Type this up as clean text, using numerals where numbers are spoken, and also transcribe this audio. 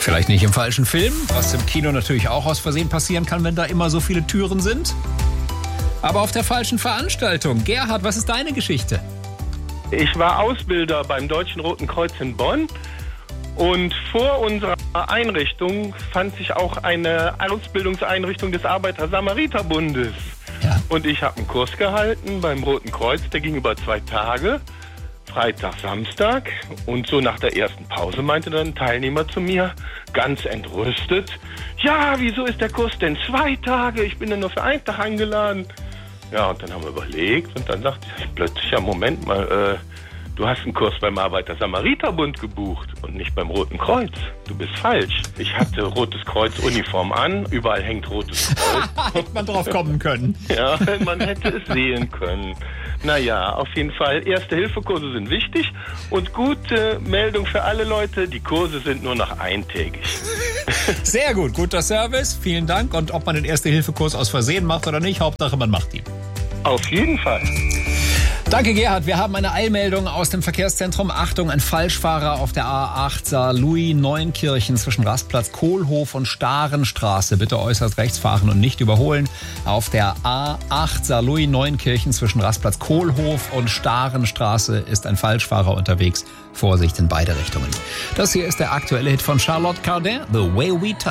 Vielleicht nicht im falschen Film, was im Kino natürlich auch aus Versehen passieren kann, wenn da immer so viele Türen sind. Aber auf der falschen Veranstaltung. Gerhard, was ist deine Geschichte? Ich war Ausbilder beim Deutschen Roten Kreuz in Bonn und vor unserer Einrichtung fand sich auch eine Ausbildungseinrichtung des Arbeiter-Samariter-Bundes. Ja. Und ich habe einen Kurs gehalten beim Roten Kreuz, der ging über 2 Tage, Freitag, Samstag. Und so nach der ersten Pause meinte dann ein Teilnehmer zu mir, ganz entrüstet, ja, wieso ist der Kurs denn 2 Tage? Ich bin ja nur für 1 Tag eingeladen. Ja, und dann haben wir überlegt und dann sagte ich plötzlich, ja, Moment mal, du hast einen Kurs beim Arbeiter-Samariter-Bund gebucht und nicht beim Roten Kreuz. Du bist falsch. Ich hatte Rotes Kreuz Uniform an, überall hängt Rotes Kreuz. Hätte man drauf kommen können. Ja, man hätte es sehen können. Naja, auf jeden Fall, Erste-Hilfe-Kurse sind wichtig und gute Meldung für alle Leute, die Kurse sind nur noch eintägig. Sehr gut, guter Service, vielen Dank. Und ob man den Erste-Hilfe-Kurs aus Versehen macht oder nicht, Hauptsache man macht ihn. Auf jeden Fall. Danke, Gerhard. Wir haben eine Eilmeldung aus dem Verkehrszentrum. Achtung, ein Falschfahrer auf der A8 Saarlouis-Neunkirchen zwischen Rastplatz Kohlhof und Starenstraße. Bitte äußerst rechts fahren und nicht überholen. Auf der A8 Saarlouis-Neunkirchen zwischen Rastplatz Kohlhof und Starenstraße ist ein Falschfahrer unterwegs. Vorsicht in beide Richtungen. Das hier ist der aktuelle Hit von Charlotte Cardin, The Way We Touch.